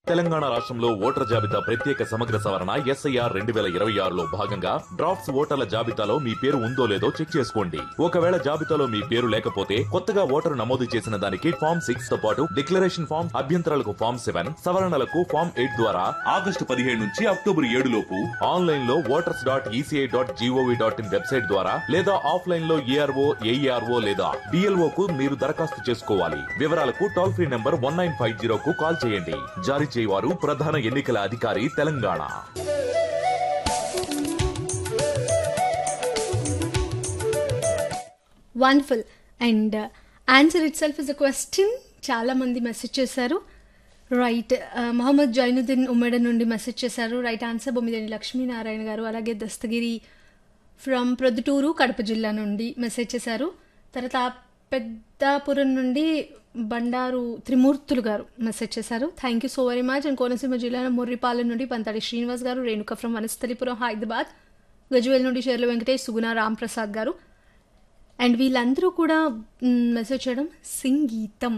తెలంగాణ రాష్ట్రంలో ఓటర్ల జాబితా ప్రత్యేక సమగ్ర సవరణ ఎస్ఐఆర్ 2026లో భాగంగా డ్రాఫ్ట్స్ ఓటర్ల జాబితాలో మీ పేరు ఉందో లేదో చెక్ చేసుకోండి. ఒకవేళ జాబితాలో మీ పేరు లేకపోతే కొత్తగా ఓటరు నమోదు చేసిన దానికి ఫామ్ 6 తో పాటు డిక్లరేషన్ ఫామ్, అభ్యంతరాలకు ఫామ్ 7, సవరణలకు ఫామ్ 8 ద్వారా ఆగస్టు 17 నుంచి అక్టోబర్ 7 లోపు ఆన్లైన్ లో voters.eci.gov.in వెబ్సైట్ ద్వారా లేదా ఆఫ్లైన్ లో ఏఆర్ఓ, ఏఈఆర్ఓ లేదా డిఎల్ఓ కు మీరు దరఖాస్తు చేసుకోవాలి. వివరాలకు టోల్ ఫ్రీ నంబర్ 1950 కు కాల్ చేయండి. జారీ చేయవారు ప్రధాన ఎన్నికల అధికారి Telangana. Wonderful. And answer it self is a question. చాలా మంది మెసేజ్ చేశారు. రైట్, మహమ్మద్ జైనుద్దీన్ ఉమ్మడి నుండి మెసేజ్ చేశారు. రైట్ ఆన్సర్ బొమ్మిదేని లక్ష్మీనారాయణ గారు. అలాగే దస్తగిరి ఫ్రమ్ ప్రొద్దుటూరు, కడప జిల్లా నుండి మెసేజ్ చేశారు. తర్వాత పెద్దాపురం నుండి బండారు త్రిమూర్తులు గారు మెసేజ్ చేశారు. Thank you so very much. And Konaseema జిల్లా ముర్రిపాలెం నుండి పంతాడి శ్రీనివాస్ గారు, రేణుక ఫ్రమ్ వనస్థలిపురం హైదరాబాద్, గజ్వేల్ నుండి షేర్ల వెంకటేష్, సుగుణ రాంప్రసాద్ గారు. అండ్ వీళ్ళందరూ కూడా మెసేజ్ చేయడం సంగీతం.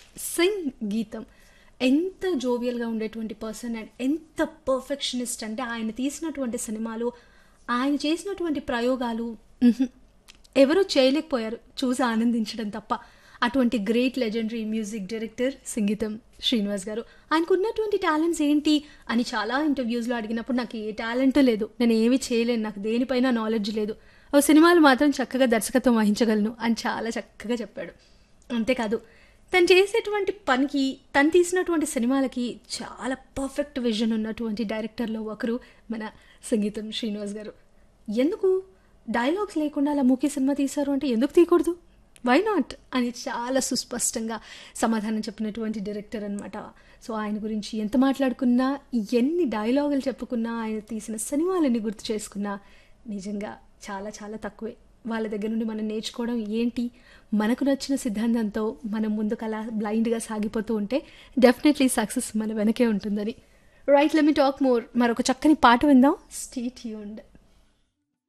ఎంత జోవియల్గా ఉండేటువంటి పర్సన్ అండ్ ఎంత పర్ఫెక్షనిస్ట్ అంటే ఆయన తీసినటువంటి సినిమాలు, ఆయన చేసినటువంటి ప్రయోగాలు ఎవరూ చేయలేకపోయారు చూసి ఆనందించడం తప్ప. అటువంటి గ్రేట్ లెజెండరీ మ్యూజిక్ డైరెక్టర్ సంగీతం శ్రీనివాస్ గారు. ఆయనకు ఉన్నటువంటి టాలెంట్స్ ఏంటి అని చాలా ఇంటర్వ్యూస్లో అడిగినప్పుడు నాకు ఏ టాలెంట్ లేదు, నేను ఏమీ చేయలేను, నాకు దేనిపైన నాలెడ్జ్ లేదు, ఓ సినిమాలు మాత్రం చక్కగా దర్శకత్వం వహించగలను అని చాలా చక్కగా చెప్పాడు. అంతేకాదు తను చేసేటువంటి పనికి, తను తీసినటువంటి సినిమాలకి చాలా పర్ఫెక్ట్ విజన్ ఉన్నటువంటి డైరెక్టర్లో ఒకరు మన సంగీతం శ్రీనివాస్ గారు. ఎందుకు డైలాగ్స్ లేకుండా అలా మూకీ సినిమా తీశారు అంటే ఎందుకు తీయకూడదు, వై నాట్ అని చాలా సుస్పష్టంగా సమాధానం చెప్పినటువంటి డైరెక్టర్ అనమాట. సో ఆయన గురించి ఎంత మాట్లాడుకున్నా, ఎన్ని డైలాగులు చెప్పుకున్నా, ఆయన తీసిన సినిమాలన్నీ గుర్తు చేసుకున్నా నిజంగా చాలా చాలా తక్కువే. వాళ్ళ దగ్గర నుండి మనం నేర్చుకోవడం ఏంటి, మనకు నచ్చిన సిద్ధాంతంతో మనం ముందుకు అలా బ్లైండ్గా సాగిపోతూ ఉంటే డెఫినెట్లీ సక్సెస్ మన వెనకే ఉంటుందని. Right, let me talk more. మరొక చక్కని పాట విందాం. Stay tuned.